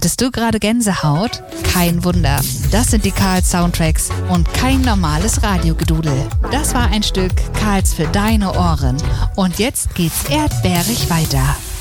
Hattest du gerade Gänsehaut? Kein Wunder. Das sind die Karls Soundtracks und kein normales Radiogedudel. Das war ein Stück Karls für deine Ohren. Und jetzt geht's erdbeerig weiter.